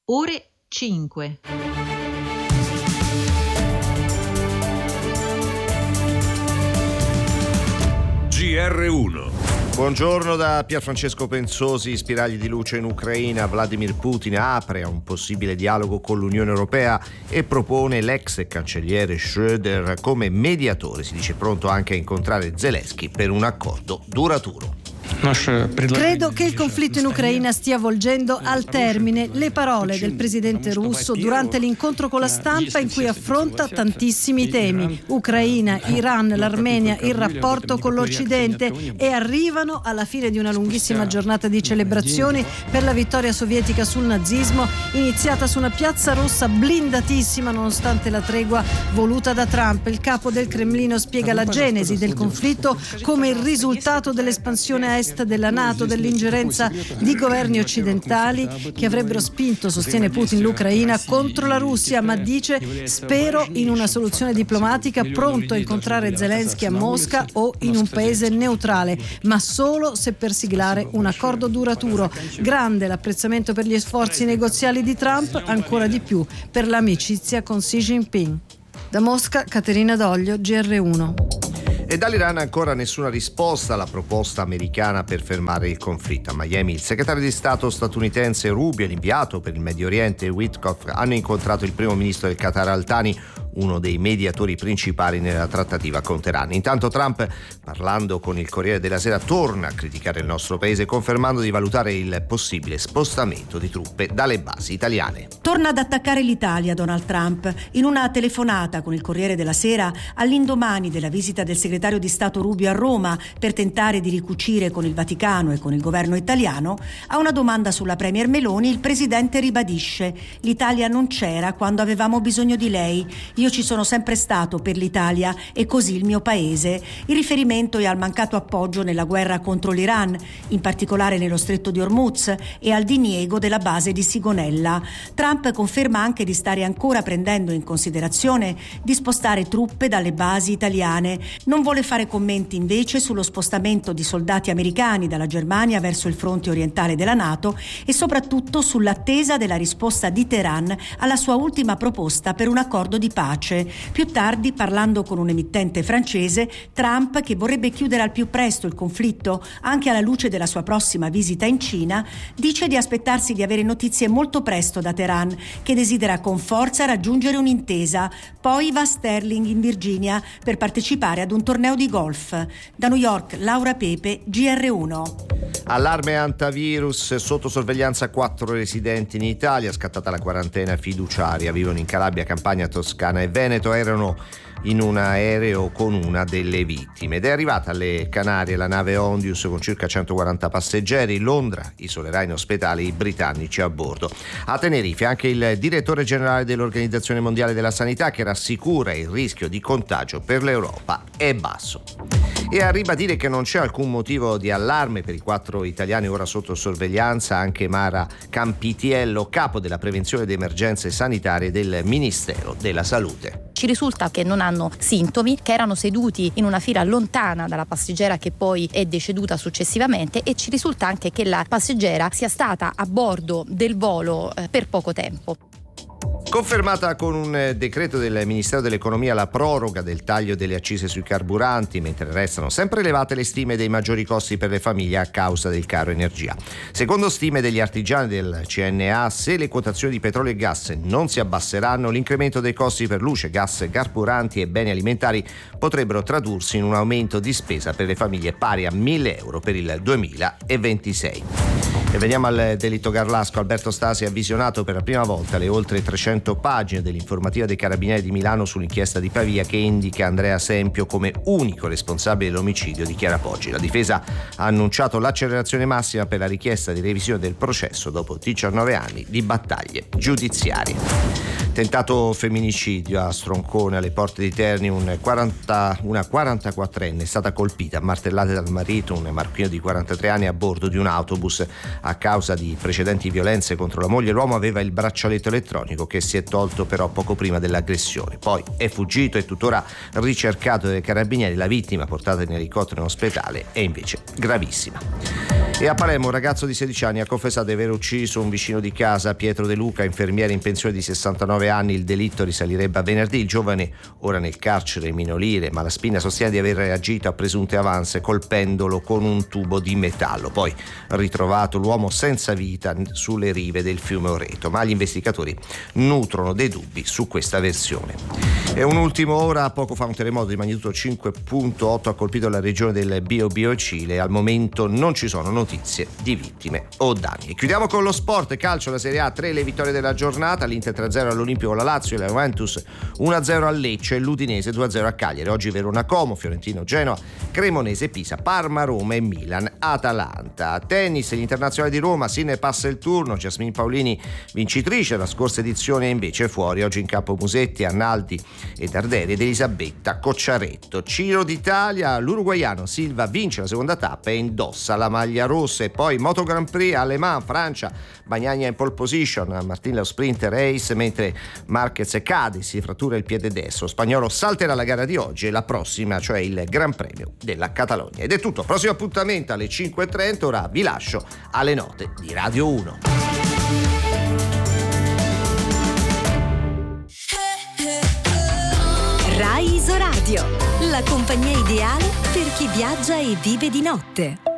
ore 5. GR1. Buongiorno da Pierfrancesco Pensosi. Spiragli di luce in Ucraina. Vladimir Putin apre a un possibile dialogo con l'Unione Europea e propone l'ex cancelliere Schröder come mediatore. Si dice pronto anche a incontrare Zelensky per un accordo duraturo. Credo che il conflitto in Ucraina stia volgendo al termine. Le parole del presidente russo durante l'incontro con la stampa in cui affronta tantissimi temi: Ucraina, Iran, l'Armenia, il rapporto con l'Occidente, e arrivano alla fine di una lunghissima giornata di celebrazioni per la vittoria sovietica sul nazismo, iniziata su una piazza rossa blindatissima nonostante la tregua voluta da Trump. Il capo del Cremlino spiega la genesi del conflitto come il risultato dell'espansione a est della NATO, dell'ingerenza di governi occidentali che avrebbero spinto, sostiene Putin, l'Ucraina contro la Russia, ma dice: spero in una soluzione diplomatica, pronto a incontrare Zelensky a Mosca o in un paese neutrale, ma solo se per siglare un accordo duraturo. Grande l'apprezzamento per gli sforzi negoziali di Trump, ancora di più per l'amicizia con Xi Jinping. Da Mosca, Caterina Doglio, GR1. E dall'Iran ancora nessuna risposta alla proposta americana per fermare il conflitto. A Miami il segretario di Stato statunitense Rubio e l'inviato per il Medio Oriente Witkoff hanno incontrato il primo ministro del Qatar Al-Thani, uno dei mediatori principali nella trattativa con Teheran. Intanto Trump, parlando con il Corriere della Sera, torna a criticare il nostro paese, confermando di valutare il possibile spostamento di truppe dalle basi italiane. Torna ad attaccare l'Italia Donald Trump. In una telefonata con il Corriere della Sera, all'indomani della visita del segretario di Stato Rubio a Roma per tentare di ricucire con il Vaticano e con il governo italiano, a una domanda sulla premier Meloni il presidente ribadisce: l'Italia non c'era quando avevamo bisogno di lei. Io ci sono sempre stato per l'Italia e così il mio paese. Il riferimento è al mancato appoggio nella guerra contro l'Iran, in particolare nello stretto di Hormuz, e al diniego della base di Sigonella. Trump conferma anche di stare ancora prendendo in considerazione di spostare truppe dalle basi italiane. Non vuole fare commenti invece sullo spostamento di soldati americani dalla Germania verso il fronte orientale della NATO e soprattutto sull'attesa della risposta di Teheran alla sua ultima proposta per un accordo di pace. Più tardi, parlando con un emittente francese, Trump, che vorrebbe chiudere al più presto il conflitto anche alla luce della sua prossima visita in Cina, dice di aspettarsi di avere notizie molto presto da Teheran, che desidera con forza raggiungere un'intesa. Poi va a Sterling in Virginia per partecipare ad un torneo di golf. Da New York, Laura Pepe, GR1. Allarme antivirus, sotto sorveglianza 4 residenti in Italia, scattata la quarantena fiduciaria, vivono in Calabria, Campania, Toscana e Veneto, erano in un aereo con una delle vittime ed è arrivata alle Canarie la nave Ondius con circa 140 passeggeri. Londra isolerà in ospedale i britannici a bordo. A Tenerife anche il direttore generale dell'Organizzazione Mondiale della Sanità, che rassicura il rischio di contagio per l'Europa è basso. E a ribadire che non c'è alcun motivo di allarme per i 4 italiani ora sotto sorveglianza anche Mara Campitiello, capo della prevenzione di emergenze sanitarie del Ministero della Salute. Ci risulta che non hanno sintomi, che erano seduti in una fila lontana dalla passeggera che poi è deceduta successivamente, e ci risulta anche che la passeggera sia stata a bordo del volo per poco tempo. Confermata con un decreto del Ministero dell'Economia la proroga del taglio delle accise sui carburanti, mentre restano sempre elevate le stime dei maggiori costi per le famiglie a causa del caro energia. Secondo stime degli artigiani del CNA, se le quotazioni di petrolio e gas non si abbasseranno, l'incremento dei costi per luce, gas, carburanti e beni alimentari potrebbero tradursi in un aumento di spesa per le famiglie pari a 1.000 euro per il 2026. E veniamo al delitto Garlasco. Alberto Stasi ha visionato per la prima volta le oltre 300 pagine dell'informativa dei Carabinieri di Milano sull'inchiesta di Pavia, che indica Andrea Sempio come unico responsabile dell'omicidio di Chiara Poggi. La difesa ha annunciato l'accelerazione massima per la richiesta di revisione del processo dopo 19 anni di battaglie giudiziarie. Tentato femminicidio a Stroncone, alle porte di Terni. Una 44enne è stata colpita a martellate dal marito, un marocchino di 43 anni, a bordo di un autobus. A causa di precedenti violenze contro la moglie, l'uomo aveva il braccialetto elettronico che si è tolto però poco prima dell'aggressione. Poi è fuggito e tuttora ricercato dai carabinieri. La vittima, portata in elicottero in ospedale, è invece gravissima. E a Palermo un ragazzo di 16 anni ha confessato di aver ucciso un vicino di casa, Pietro De Luca, infermiere in pensione di 69 anni. Il delitto risalirebbe a venerdì. Il giovane, ora nel carcere minorile, ma la Spina sostiene di aver reagito a presunte avance colpendolo con un tubo di metallo. Poi ritrovato l'uomo senza vita sulle rive del fiume Oreto, ma gli investigatori nutrono dei dubbi su questa versione. E un'ultima ora, poco fa un terremoto di magnitudo 5.8 ha colpito la regione del Biobío e Cile. Al momento non ci sono notizie di vittime o danni. E chiudiamo con lo sport. Calcio, la Serie A, 3 le vittorie della giornata: l'Inter 3-0 all'Olimpico, la Lazio, la Juventus 1-0 a Lecce, l'Udinese 2-0 a Cagliari. Oggi Verona Como, Fiorentino Genoa, Cremonese Pisa, Parma Roma e Milan Atalanta. Tennis, gli internazionali di Roma, Sinner passa il turno, Jasmine Paolini vincitrice, la scorsa edizione invece fuori. Oggi in campo Musetti, Arnaldi ed Arderi ed Elisabetta Cocciaretto. Ciro d'Italia, l'uruguaiano Silva vince la seconda tappa e indossa la maglia rossa. E poi Moto Grand Prix a Le Mans, Francia, Bagnaia in pole position, Martin lo sprint race, mentre Marquez cade, si frattura il piede destro. Lo spagnolo salterà la gara di oggi e la prossima, cioè il Gran Premio della Catalogna. Ed è tutto, prossimo appuntamento alle 5.30, ora vi lascio alle note di Radio 1. Rai Isoradio, la compagnia ideale per chi viaggia e vive di notte.